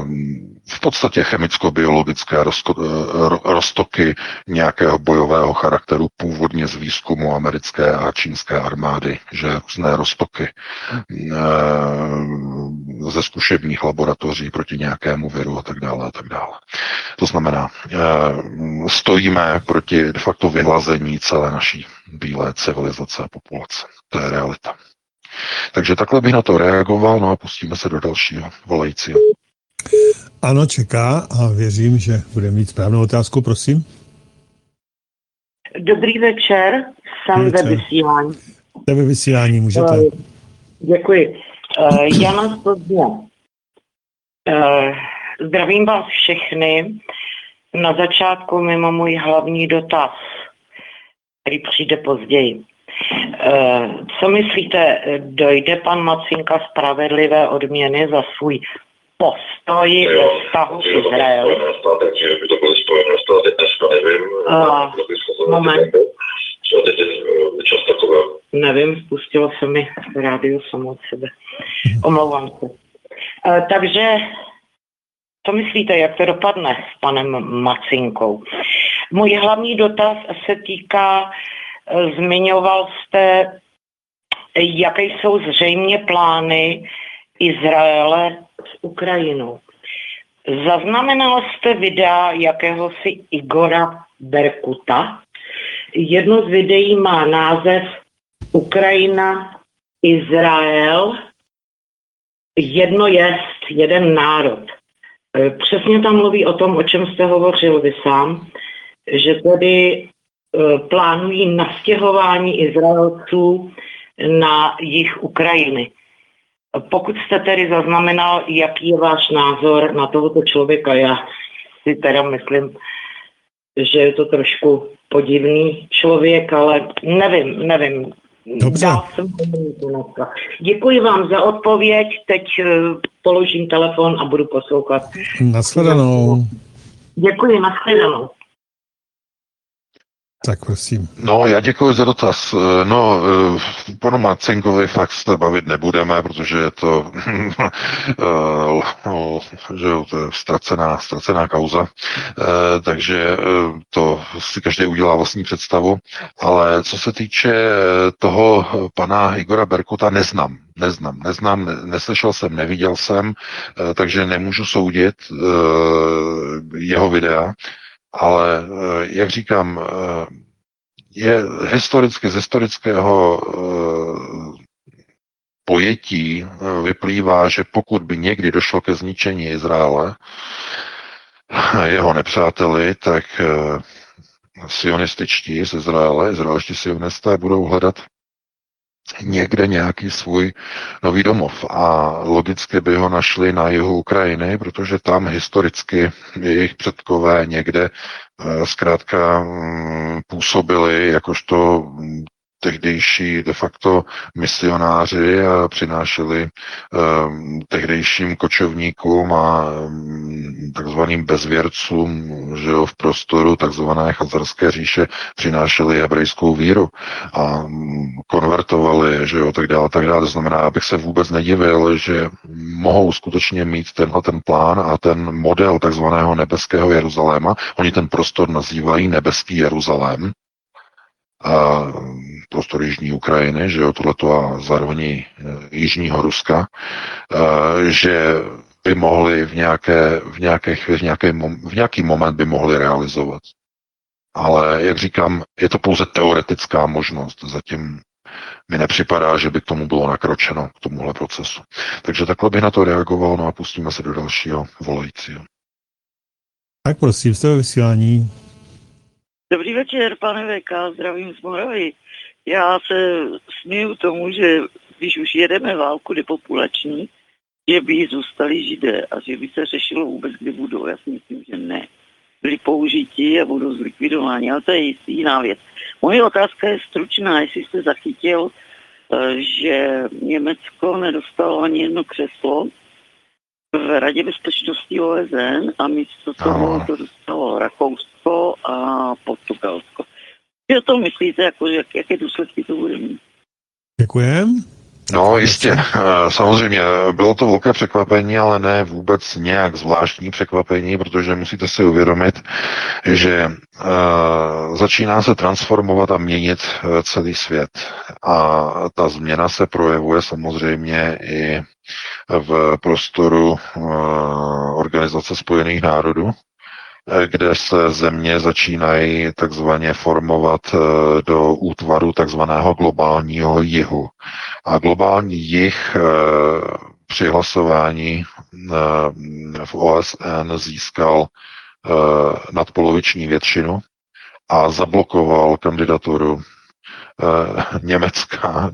v podstatě chemicko-biologické roztoky nějakého bojového charakteru, původně z výzkumu americké a čínské armády, že různé roztoky ze zkušebních laboratoří proti nějakému viru a tak dále a tak dále. To znamená, stojíme proti de facto vyhlazení celé naší bílé civilizace a populace. To je realita. Takže takhle bych na to reagoval, no a pustíme se do dalšího volajícího. Ano, čeká a věřím, že bude mít správnou otázku, prosím. Dobrý večer, jsem ve vysílání. Jste ve vysílání, můžete. Děkuji. Jana z Plzně. Zdravím vás všechny. Na začátku mimo můj hlavní dotaz, který přijde později. Co myslíte, dojde pan Macinka spravedlivé odměny za svůj postoj ve vztahu k Izraeli? Takže by to byly Spojené státy, dneska nevím. Moment. Čas takové. Nevím, spustilo se mi rádio samo od sebe. Omlouvám se. Takže, co myslíte, jak to dopadne s panem Macinkou? Můj hlavní dotaz se týká, zmiňoval jste, jaké jsou zřejmě plány Izraele s Ukrajinou. Zaznamenal jste videa jakéhosi Igora Berkuta. Jedno z videí má název Ukrajina, Izrael, jedno jest, jeden národ. Přesně tam mluví o tom, o čem jste hovořil vy sám, že tedy plánují nastěhování Izraelců na jih Ukrajiny. Pokud jste tedy zaznamenal, jaký je váš názor na tohoto člověka, já si teda myslím, že je to trošku podivný člověk, ale nevím. Dobře. Děkuji vám za odpověď, teď položím telefon a budu poslouchat. Nashledanou. Děkuji, nashledanou. Tak prosím. No, já děkuji za dotaz. No, panu Marcinkovi fakt se bavit nebudeme, protože je to, že to je ztracená kauza, takže to si každý udělá vlastní představu, ale co se týče toho pana Igora Berkuta, neznám, neslyšel jsem, neviděl jsem, takže nemůžu soudit jeho videa. Ale, jak říkám, je historicky, z historického pojetí vyplývá, že pokud by někdy došlo ke zničení Izraele, jeho nepřáteli, tak sionističtí z Izraele, izraelští sionisté budou hledat někde nějaký svůj nový domov a logicky by ho našli na jihu Ukrajiny, protože tam historicky jejich předkové někde zkrátka působili jakožto tehdejší de facto misionáři a přinášeli tehdejším kočovníkům a takzvaným bezvěrcům, že jo, v prostoru takzvané Chazarské říše přinášeli hebrejskou víru a konvertovali, že jo, tak dále. To znamená, abych se vůbec nedivil, že mohou skutečně mít tenhle ten plán a ten model takzvaného nebeského Jeruzaléma. Oni ten prostor nazývají nebeský Jeruzalém, prostor jižní Ukrajiny, že jo, tohleto a zároveň jižního Ruska, že by mohli v nějaký moment by mohli realizovat. Ale, jak říkám, je to pouze teoretická možnost. Zatím mi nepřipadá, že by k tomu bylo nakročeno, k tomuhle procesu. Takže takhle bych na to reagoval, no a pustíme se do dalšího volajícího. Tak prosím, jste ve vysílání. Dobrý večer, pane VK, zdravím z Moravy. Já se směju tomu, že když už jedeme válku depopulační, že by zůstali Židé a že by se řešilo vůbec, kdy budou. Já si myslím, že ne. Byli použití a budou zlikvidováni, ale to je jiná věc. Moje otázka je stručná, jestli jste zachytil, že Německo nedostalo ani jedno křeslo v Radě bezpečnosti OSN a místo toho to dostalo Rakousko a Portugalsko. Co to myslíte, jako, jaké důsledky to bude mít? Děkujem. No jistě, samozřejmě bylo to velké překvapení, ale ne vůbec nějak zvláštní překvapení, protože musíte si uvědomit, že začíná se transformovat a měnit celý svět. A ta změna se projevuje samozřejmě i v prostoru Organizace spojených národů, kde se země začínají takzvaně formovat do útvaru takzvaného globálního jihu. A globální jih při hlasování v OSN získal nadpoloviční většinu a zablokoval kandidaturu Německa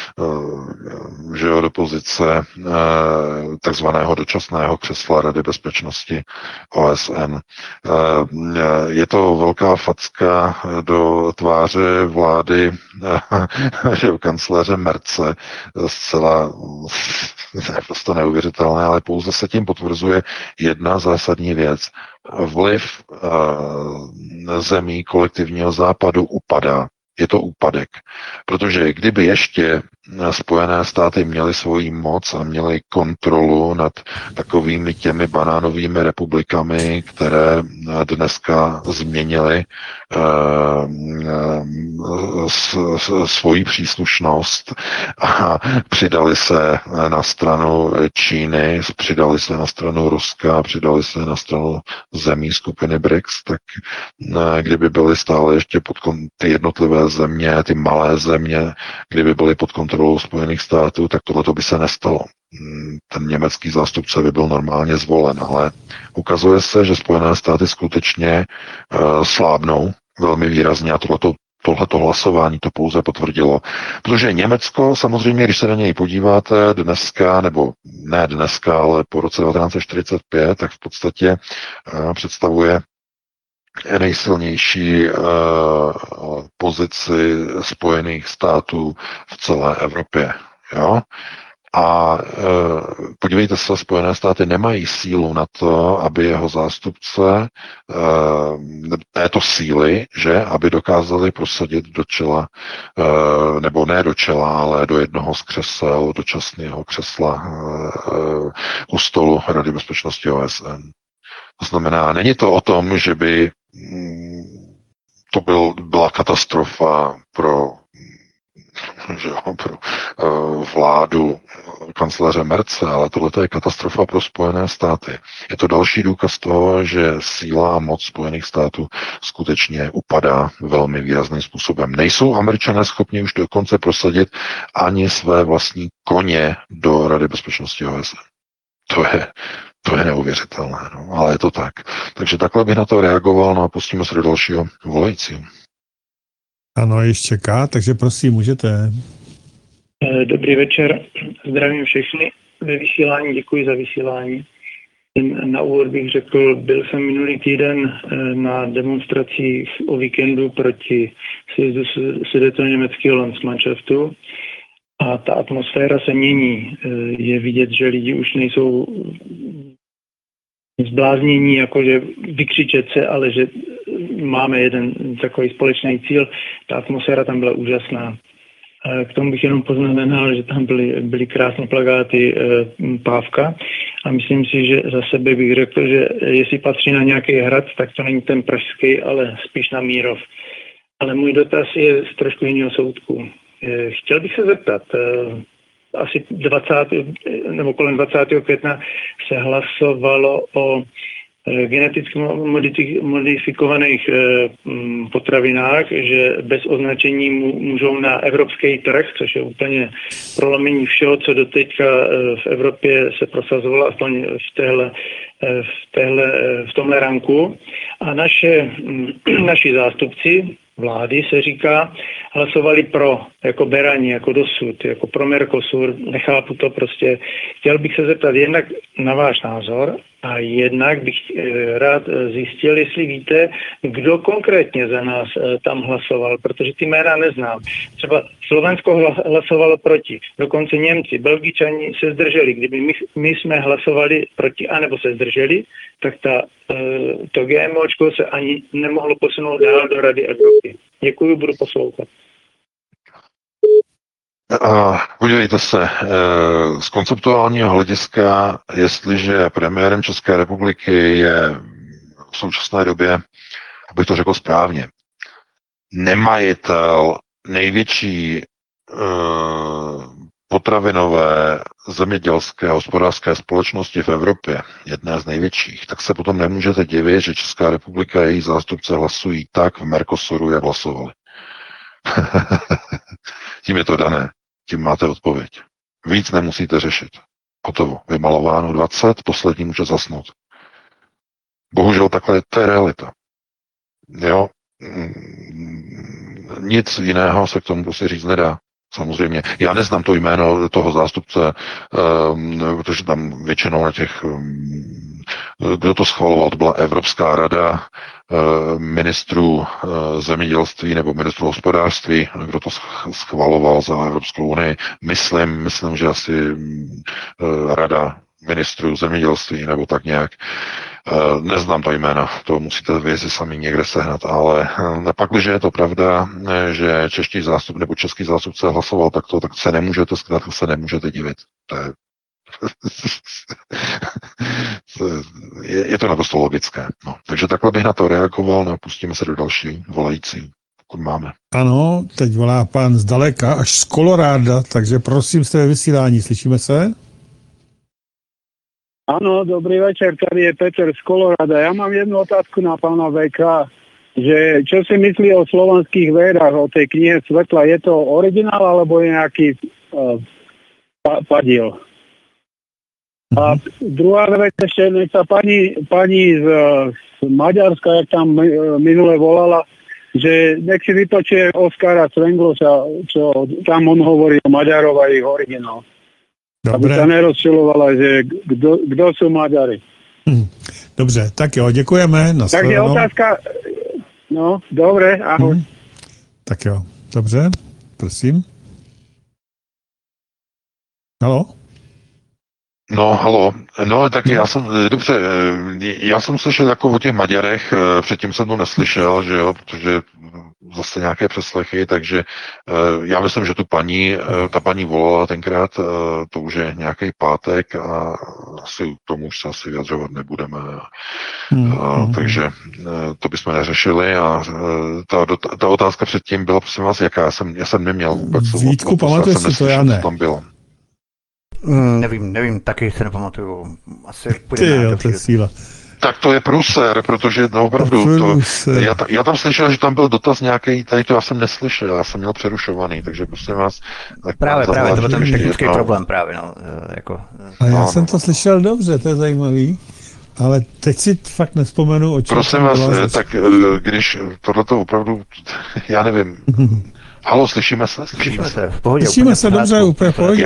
do pozice takzvaného dočasného křesla Rady bezpečnosti OSN. Je to velká facka do tváře vlády kancléře Merce, zcela prostě neuvěřitelné, ale pouze se tím potvrzuje jedna zásadní věc. Vliv zemí kolektivního západu upadá. Je to úpadek. Protože kdyby ještě Spojené státy měly svoji moc a měly kontrolu nad takovými těmi banánovými republikami, které dneska změnily svoji příslušnost a přidali se na stranu Číny, přidali se na stranu Ruska, přidali se na stranu zemí skupiny BRICS, tak kdyby byly stále ještě ty jednotlivé země, ty malé země, kdyby byly pod kontrolou Spojených států, tak tohleto by se nestalo. Ten německý zástupce by byl normálně zvolen, ale ukazuje se, že Spojené státy skutečně slábnou velmi výrazně a tohleto hlasování to pouze potvrdilo. Protože Německo, samozřejmě, když se na něj podíváte dneska, nebo ne dneska, ale po roce 1945, tak v podstatě představuje nejsilnější pozici Spojených států v celé Evropě. Jo? A podívejte se, Spojené státy nemají sílu na to, aby jeho zástupce této síly, že, aby dokázali prosadit do čela, nebo ne do čela, ale do jednoho z křesel, dočasného křesla u stolu Rady bezpečnosti OSN. To znamená, není to o tom, že by to byla katastrofa pro vládu kancléře Merce, ale tohle je katastrofa pro Spojené státy. Je to další důkaz toho, že síla a moc Spojených států skutečně upadá velmi výrazným způsobem. Nejsou Američané schopni už dokonce prosadit ani své vlastní koně do Rady bezpečnosti OSN. To je neuvěřitelné, no, ale je to tak. Takže takhle bych na to reagoval, no a pustíme se do dalšího volajícího. Ano, ještě čeká, takže prosím, můžete. Dobrý večer, zdravím všechny ve vysílání, děkuji za vysílání. Na úvod bych řekl, byl jsem minulý týden na demonstracích o víkendu proti sjezdu sudetoněmeckého Landsmannschaftu a ta atmosféra se mění. Je vidět, že lidi už nejsou zbláznění, jakože vykřičet se, ale že máme jeden takový společný cíl. Ta atmosféra tam byla úžasná. K tomu bych jenom poznamenal, že tam byly krásné plakáty Pávka a myslím si, že za sebe bych řekl, že jestli patří na nějaký hrad, tak to není ten pražský, ale spíš na Mírov. Ale můj dotaz je z trošku jiného soudku. Chtěl bych se zeptat, asi 20. nebo kolem 20. května se hlasovalo o geneticky modifikovaných potravinách, že bez označení můžou na evropský trh, což je úplně prolomení všeho, co doteďka v Evropě se prosazovalo, aspoň v tomhle ranku. A naši zástupci vlády se říká, hlasovali pro, jako berani, jako dosud, jako pro Mercosur, nechápu to prostě. Chtěl bych se zeptat jednak na váš názor a jednak bych rád zjistil, jestli víte, kdo konkrétně za nás tam hlasoval, protože ty jména neznám. Třeba Slovensko hlasovalo proti, dokonce Němci, Belgičani se zdrželi. Kdyby my jsme hlasovali proti, anebo se zdrželi, tak to GMOčko se ani nemohlo posunout dál do Rady Evropy. Děkuji, budu poslouchat. Podívejte se, z konceptuálního hlediska, jestliže premiérem České republiky je v současné době, abych to řekl správně, nemajitel největší potravinové zemědělské hospodářské společnosti v Evropě, jedné z největších, tak se potom nemůžete divit, že Česká republika a její zástupce hlasují tak v Mercosuru, jak hlasovali. Tím je to dané. Tím máte odpověď. Víc nemusíte řešit. Hotovo. Vymalováno 20, poslední může zasnout. Bohužel takhle to je realita. Jo? Nic jiného se k tomu prostě říct nedá. Samozřejmě. Já neznám to jméno toho zástupce, protože tam většinou na těch, kdo to schvaloval, to byla Evropská rada ministrů zemědělství nebo ministrů hospodářství, kdo to schvaloval za Evropskou unii. Myslím, že asi rada ministrů zemědělství nebo tak nějak. Neznám to jména, to musíte věci sami někde sehnat, ale pak, když je to pravda, že čeští zástup nebo český zástupce hlasoval takto, tak se nemůžete zkrátka se nemůžete divit. Je to naprosto logické. No. Takže takhle bych na to reagoval, no, pustíme se do další volající, pokud máme. Ano, teď volá pán zdaleka, až z Koloráda, takže prosím, jste ve vysílání, slyšíme se? Áno, dobrý večer, tady je Peter z Kolorada. Ja mám jednu otázku na pána VK, že čo si myslí o slovanských vedách, o tej knihe Svetla, je to originál alebo je nejaký padiel? A druhá vec ešte, nech sa pani z Maďarska, jak tam minule volala, že nech si vypočuje Oskara Svenglosa, čo tam on hovorí o Maďarov a ich originál. Dobre. Aby sa nerozčilovala, že kdo sú Maďari. Dobře, tak jo, děkujeme. Takže otázka, no, dobre, ahoj. Tak jo, dobře, prosím. Halo? No, halo. No, tak já jsem, dobře, já jsem slyšel jako o těch Maďarech, předtím jsem to neslyšel, že jo, protože zase nějaké přeslechy, takže já myslím, že ta paní volala tenkrát, to už je nějaký pátek a asi tomu už se asi vyjadřovat nebudeme. Takže to bychom neřešili a ta otázka předtím byla, prosím vás, jaká? Já jsem neměl vůbec. Vítku, pamatuješ si to, já ne. Tam bylo. Nevím, taky se nepamatuju. Asi půjdeme to je síla. Tak to je průser, protože opravdu já tam slyšel, že tam byl dotaz nějaký, tady to já jsem neslyšel, já jsem měl přerušovaný, takže prostě vás... Právě, to byl ten technický problém právě, no. Jako, a já jsem to slyšel dobře, to je zajímavý, ale teď si fakt nevzpomenu, o čem. Prosím vás, tak když tohleto opravdu, já nevím... Halo, slyšíme se? V pohodě. Slyšíme se dobře, úplně v pohodě.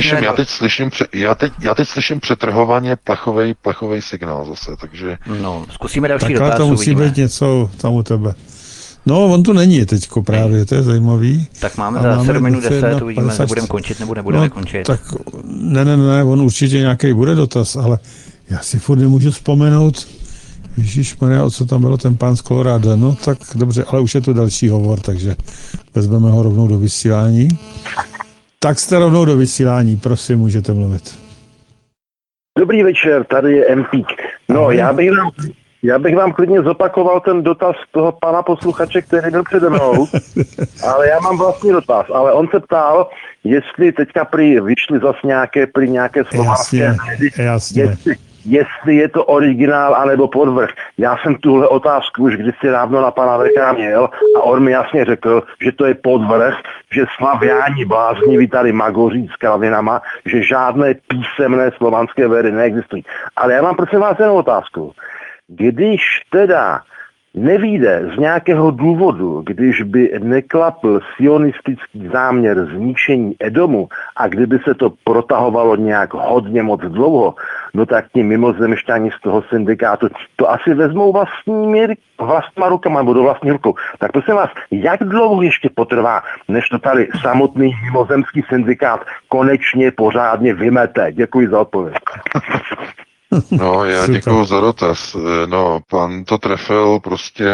Já teď slyším přetrhovaně plechovej signál zase, takže... No, zkusíme další dotaz. Takhle to musí být něco tam u tebe. No, on tu není teďko právě, to je zajímavý. Tak máme za 7 minut 10, uvidíme, že budeme končit nebo nebudeme končit. Tak ne, on určitě nějaký bude dotaz, ale já si furt nemůžu vzpomenout. Ježišmarja, o co tam bylo ten pán z Koloráda? No tak dobře, ale už je to další hovor, takže vezmeme ho rovnou do vysílání. Tak jste rovnou do vysílání, prosím, můžete mluvit. Dobrý večer, tady je Empík. No, já bych vám klidně zopakoval ten dotaz toho pana posluchače, který byl přede mnou, ale já mám vlastní dotaz, ale on se ptal, jestli teďka vyšly zase nějaké slovanské Jasně. Jestli je to originál anebo podvrh. Já jsem tuhle otázku už kdysi dávno na pana VK měl a on mi jasně řekl, že to je podvrh, že slaviáni blázniví tady magoří s kravinama, že žádné písemné slovanské véry neexistují. Ale já mám prosím vás jenom otázku. Když teda nevyjde z nějakého důvodu, když by neklapl sionistický záměr zničení Edomu a kdyby se to protahovalo nějak hodně moc dlouho, no tak ti mimozemšťani z toho syndikátu to asi vezmou vlastníma rukama nebo do vlastní rukou. Tak prosím vás, jak dlouho ještě potrvá, než to tady samotný mimozemský syndikát konečně pořádně vymete? Děkuji za odpověď. No, já děkuju za dotaz. No, pan to trefil prostě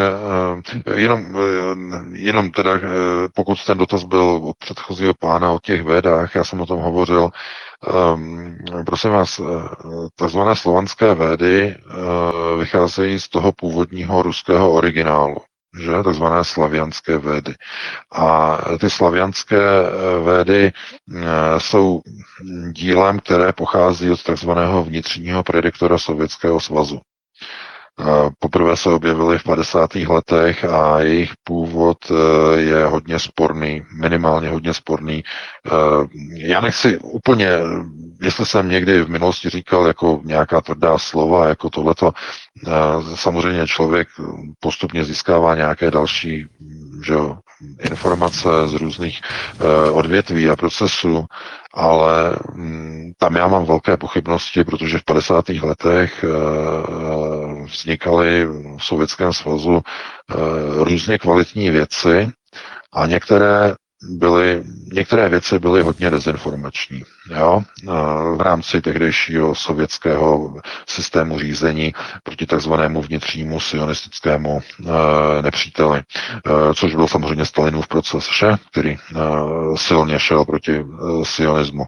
jenom teda, pokud ten dotaz byl od předchozího pána o těch védách, já jsem o tom hovořil, prosím vás, takzvané slovanské védy vycházejí z toho původního ruského originálu, že, takzvané slavianské védy. A ty slavianské védy jsou dílem, které pochází od takzvaného vnitřního prediktora Sovětského svazu. Poprvé se objevily v 50. letech a jejich původ je hodně sporný, minimálně hodně sporný. Já nechci úplně, jestli jsem někdy v minulosti říkal jako nějaká tvrdá slova, jako tohleto, samozřejmě člověk postupně získává nějaké další, že jo, informace z různých odvětví a procesů, ale tam já mám velké pochybnosti, protože v 50. letech vznikaly v Sovětském svazu různě kvalitní věci a některé věci byly hodně dezinformační. Jo? V rámci tehdejšího sovětského systému řízení proti takzvanému vnitřnímu sionistickému nepříteli, což byl samozřejmě Stalinův proces, který silně šel proti sionismu.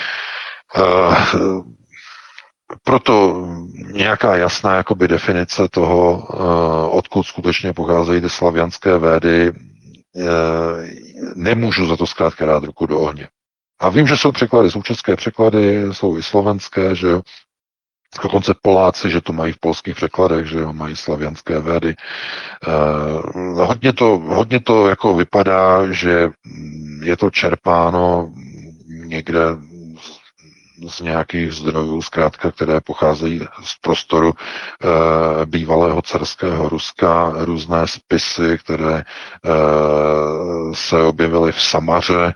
Proto nějaká jasná jakoby definice toho, odkud skutečně pocházejí ty slavianské védy, nemůžu za to zkrátka dát ruku do ohně. A vím, že jsou překlady, jsou české překlady, jsou i slovenské, že jo. Dokonce Poláci, že to mají v polských překladech, že jo, mají slavianské védy. Hodně to jako vypadá, že je to čerpáno někde z nějakých zdrojů, zkrátka, které pocházejí z prostoru bývalého carského Ruska, různé spisy, které se objevily v Samaře,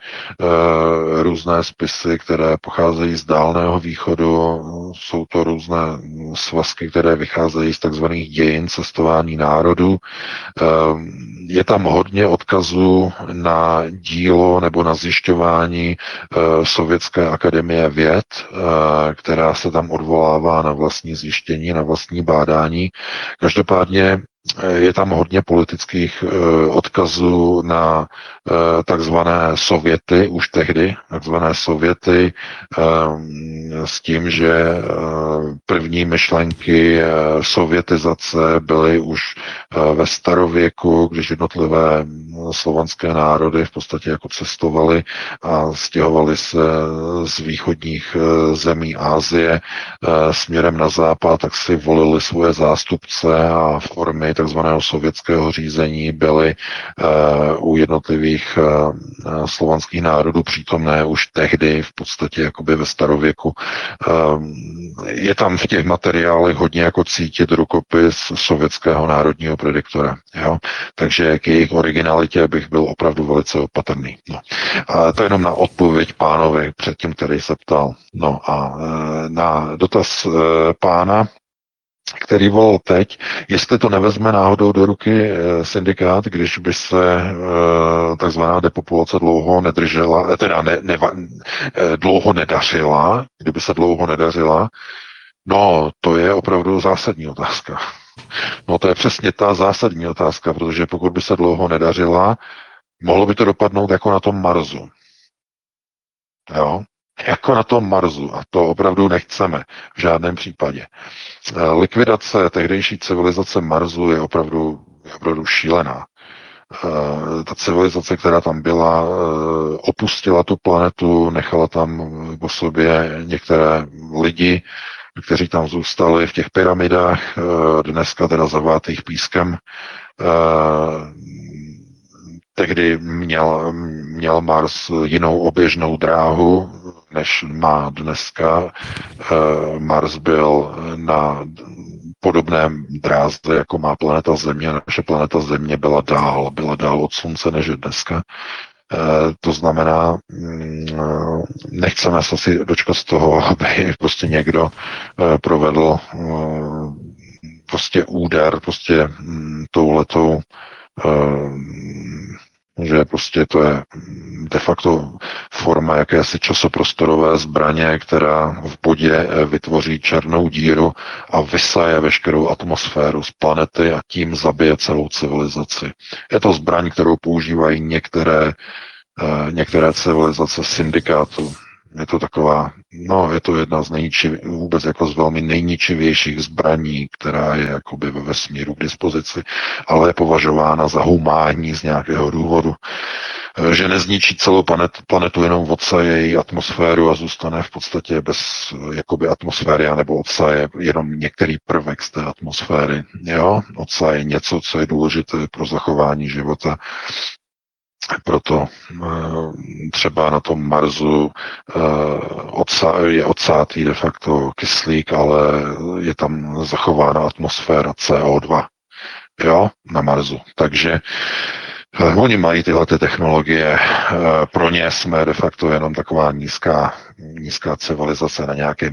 různé spisy, které pocházejí z Dálného východu, jsou to různé svazky, které vycházejí z takzvaných dějin cestování národů. Je tam hodně odkazů na dílo nebo na zjišťování Sovětské akademie věd, která se tam odvolává na vlastní zjištění, na vlastní bádání. Každopádně je tam hodně politických odkazů na takzvané Sověty, už tehdy, takzvané Sověty, s tím, že první myšlenky sovětizace byly už ve starověku, když jednotlivé slovanské národy v podstatě jako cestovaly a stěhovaly se z východních zemí Asie směrem na západ, tak si volili svoje zástupce a formy takzvaného sovětského řízení byly u jednotlivých slovanských národů přítomné už tehdy v podstatě jakoby ve starověku. Je tam v těch materiálech hodně jako cítit rukopis sovětského národního prediktora. Jo? Takže k jejich originalitě bych byl opravdu velice opatrný. No. A to jenom na odpověď pánovi předtím, který se ptal. No a na dotaz pána, který volal teď, jestli to nevezme náhodou do ruky syndikát, když by se takzvaná depopulace dlouho nedržela, dlouho nedařila, kdyby se dlouho nedařila, no to je opravdu zásadní otázka. No to je přesně ta zásadní otázka, protože pokud by se dlouho nedařila, mohlo by to dopadnout jako na tom Marsu. Jo? Jako na tom Marsu. A to opravdu nechceme v žádném případě. Likvidace tehdejší civilizace Marsu je opravdu šílená. Ta civilizace, která tam byla, opustila tu planetu, nechala tam po sobě některé lidi, kteří tam zůstali v těch pyramidách, dneska teda zavátých pískem. Tehdy měl Mars jinou oběžnou dráhu, než má dneska. Mars byl na podobném dráze, jako má planeta Země. Naše planeta Země byla dál od Slunce, než je dneska. To znamená, nechceme se asi dočkat z toho, aby prostě někdo provedl prostě úder prostě touhletou že prostě to je de facto forma jakési časoprostorové zbraně, která v bodě vytvoří černou díru a vysaje veškerou atmosféru z planety a tím zabije celou civilizaci. Je to zbraň, kterou používají některé civilizace syndikátu. Je to taková, je to jedna z vůbec jako z velmi nejničivějších zbraní, která je jakoby ve vesmíru k dispozici, ale je považována za humánní z nějakého důvodu, že nezničí celou planetu, jenom odsaje její atmosféru a zůstane v podstatě bez jakoby atmosféry, anebo odsaje jenom některý prvek z té atmosféry. Jo? Odsaje něco, co je důležité pro zachování života. Proto třeba na tom Marsu je odsátý de facto kyslík, ale je tam zachována atmosféra CO2. Jo, na Marsu. Takže oni mají tyhle technologie, pro ně jsme de facto jenom taková nízká civilizace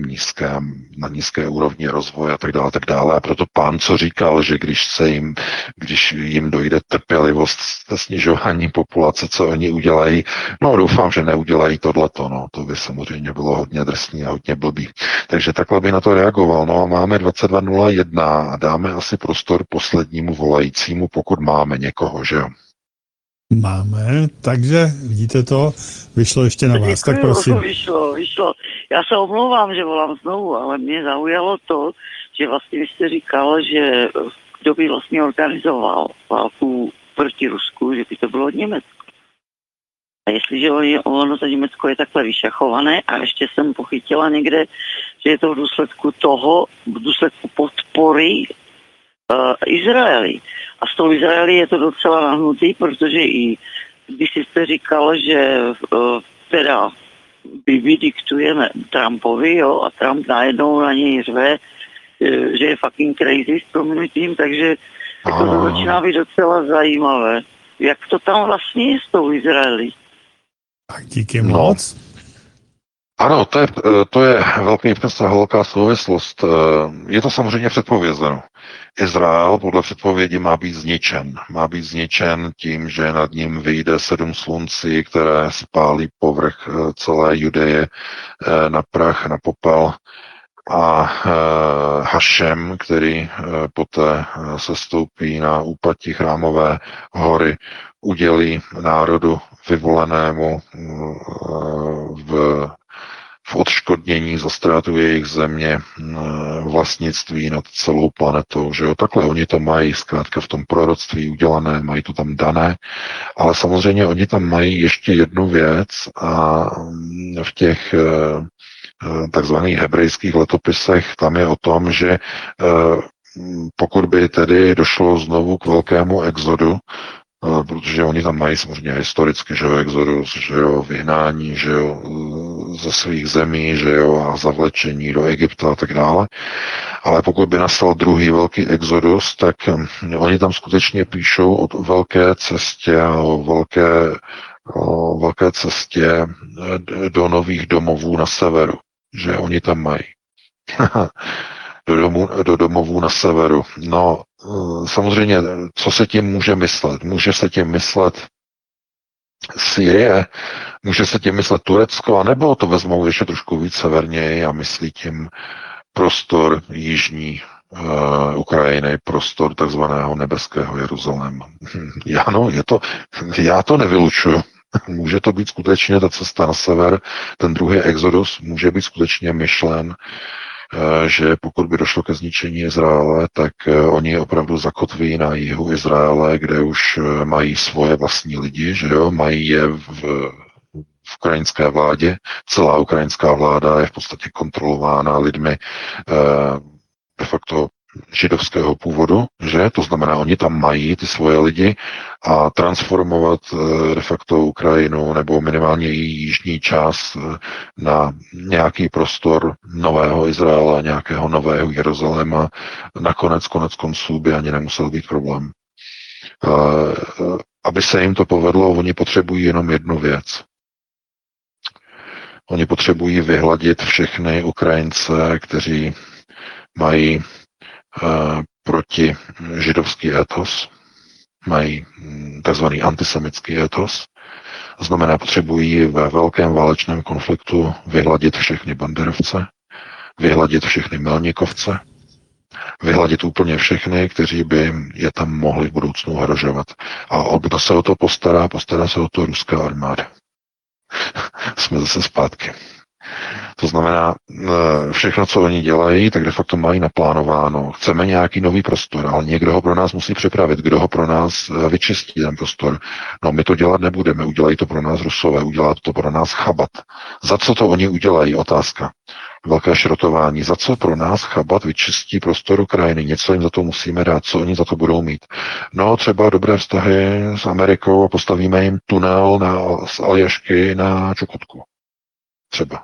na nízké úrovni rozvoje a tak dále. A proto pán, co říkal, že když jim dojde trpělivost se snižování populace, co oni udělají, doufám, že neudělají tohleto, to by samozřejmě bylo hodně drsný a hodně blbý. Takže takhle by na to reagoval. A máme 22:01 a dáme asi prostor poslednímu volajícímu, pokud máme někoho, že jo? Máme, takže vidíte to, vyšlo ještě na vás, tak prosím. Vyšlo. Já se omlouvám, že volám znovu, ale mě zaujalo to, že vlastně vy jste říkal, že kdo by vlastně organizoval válku proti Rusku, že by to bylo Německo. A jestliže ono to Německo je takhle vyšachované a ještě jsem pochytila někde, že je to v důsledku podpory Izraeli. A s tou Izraeli je to docela nahnutý, protože i když jste říkal, že teda vydiktujeme Trumpovi, jo, a Trump najednou na něj řve, že je fucking crazy s prominutím, takže to začíná být docela zajímavé. Jak to tam vlastně je s tou Izraeli? Tak díky moc. Ano, to je velká souvislost. Je to samozřejmě předpovězeno. Izrael podle předpovědi má být zničen. Má být zničen tím, že nad ním vyjde 7 sluncí, které spálí povrch celé Judeje na prach, na popel. A Hašem, který poté sestoupí na úpatí Chrámové hory, udělí národu vyvolenému v odškodnění za ztrátu jejich země vlastnictví nad celou planetou. Že jo? Takhle oni to mají zkrátka v tom proroctví udělané, mají to tam dané, ale samozřejmě oni tam mají ještě jednu věc a v těch takzvaných hebrejských letopisech tam je o tom, že pokud by tedy došlo znovu k velkému exodu, protože oni tam mají samozřejmě historicky, že jo, exodus, že jo, vyhnání, že jo, ze svých zemí, že jo, a zavlečení do Egypta a tak dále. Ale pokud by nastal druhý velký exodus, tak oni tam skutečně píšou o velké cestě, o velké cestě do nových domovů na severu, že oni tam mají. do domovů na severu. No, samozřejmě, co se tím může myslet? Může se tím myslet Sýrie, může se tím myslet Turecko, anebo to vezmou ještě trošku víc severněji a myslí tím prostor jižní Ukrajiny, prostor takzvaného nebeského Jeruzaléma. Já to nevylučuju. Může to být skutečně ta cesta na sever, ten druhý exodus může být skutečně myšlen, že pokud by došlo ke zničení Izraele, tak oni opravdu zakotví na jihu Izraele, kde už mají svoje vlastní lidi, že jo, mají je v ukrajinské vládě. Celá ukrajinská vláda je v podstatě kontrolována lidmi de facto židovského původu, že? To znamená, oni tam mají ty svoje lidi a transformovat de facto Ukrajinu nebo minimálně její jižní část na nějaký prostor nového Izraela, nějakého nového Jeruzaléma, konec konců by ani nemusel být problém. Aby se jim to povedlo, oni potřebují jenom jednu věc. Oni potřebují vyhladit všechny Ukrajince, kteří mají proti židovský etos, mají takzvaný antisemický etos. To znamená, potřebují ve velkém válečném konfliktu vyhladit všechny banderovce, vyhladit všechny milníkovce, vyhladit úplně všechny, kteří by je tam mohli v budoucnu ohrožovat. A kdo se o to postará? Postará se o to ruská armáda. Jsme zase zpátky. To znamená, všechno, co oni dělají, tak de facto mají naplánováno. Chceme nějaký nový prostor, ale někdo ho pro nás musí připravit. Kdo ho pro nás vyčistí, ten prostor? No, my to dělat nebudeme. Udělají to pro nás Rusové, udělá to pro nás Chabat. Za co to oni udělají? Otázka. Velké šrotování. Za co pro nás Chabat vyčistí prostor Ukrajiny? Něco jim za to musíme dát. Co oni za to budou mít? No, třeba dobré vztahy s Amerikou a postavíme jim tunel z Aljašky na Čukotku. Třeba.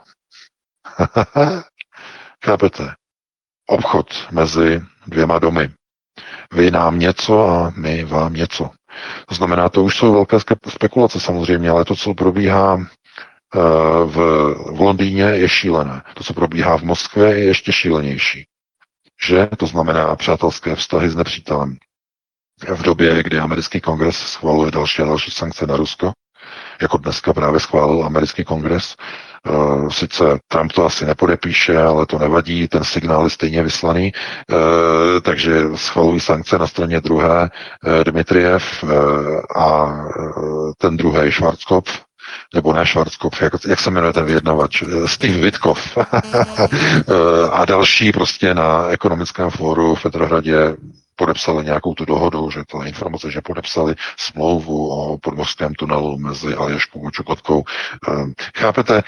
Chápete? Obchod mezi dvěma domy. Vy nám něco a my vám něco. To znamená, to už jsou velké spekulace samozřejmě, ale to, co probíhá v Londýně, je šílené. To, co probíhá v Moskvě, je ještě šílenější. Že? To znamená přátelské vztahy s nepřítelem. V době, kdy americký kongres schvaluje další a další sankce na Rusko, jako dneska právě schválil americký kongres. Sice Trump to asi nepodepíše, ale to nevadí, ten signál je stejně vyslaný, takže schvalují sankce na straně druhé Dmitrijev a ten druhý Schwarzkopf, nebo ne Schwarzkopf, jak se jmenuje ten vyjednavač, Steve Witkoff a další prostě na ekonomickém fóru v Petrohradě podepsali nějakou tu dohodu, že ta informace, že podepsali smlouvu o podmořském tunelu mezi Aljaškou a Čukotkou. Chápete,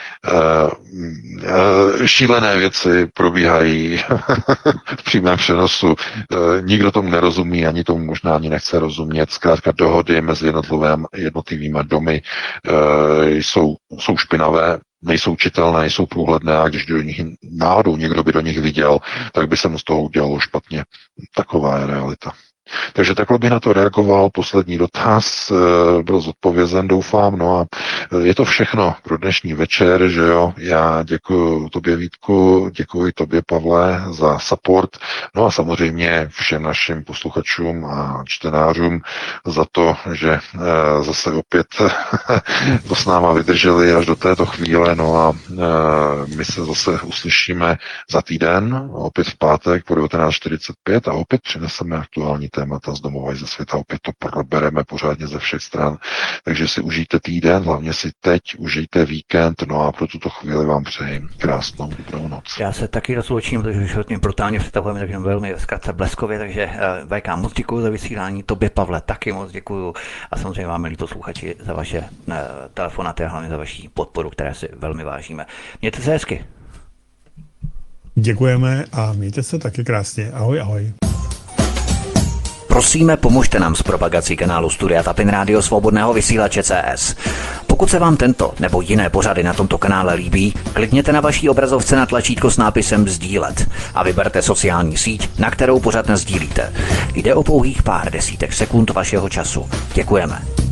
šílené věci probíhají v přímém přenosu. Nikdo tomu nerozumí, ani tomu možná ani nechce rozumět. Zkrátka dohody mezi jednotlivými domy jsou špinavé, nejsou čitelné, nejsou průhledné a když do nich náhodou někdo by do nich viděl, tak by se mu z toho udělalo špatně. Taková je realita. Takže takhle bych na to reagoval. Poslední dotaz byl zodpovězen, doufám. No a je to všechno pro dnešní večer, že jo. Já děkuji tobě, Vítku, děkuji tobě, Pavle, za support. No a samozřejmě všem našim posluchačům a čtenářům za to, že zase opět to s náma vydrželi až do této chvíle. No a my se zase uslyšíme za týden, opět v pátek po 19:45 a opět přineseme aktuální témata z domova i ze světa. Opět to probereme pořádně ze všech stran. Takže si užijte týden, hlavně si teď užijte víkend, no a pro tuto chvíli vám přeji krásnou dobrou noc. Já se taky rozloučím, protože životně brutálně přetahujeme, takže velmi zkratce bleskově, takže VK moc děkuju za vysílání, tobě, Pavle, taky moc děkuju a samozřejmě vám, milí posluchači, za vaše telefonáty a hlavně za vaši podporu, které si velmi vážíme. Mějte se hezky. Děkujeme a mějte se taky krásně. Ahoj, ahoj. Prosíme, pomožte nám s propagací kanálu Studia Tapin Rádio Svobodného vysílače CS. Pokud se vám tento nebo jiné pořady na tomto kanále líbí, klikněte na vaší obrazovce na tlačítko s nápisem sdílet a vyberte sociální síť, na kterou pořad nesdílíte. Jde o pouhých pár desítek sekund vašeho času. Děkujeme.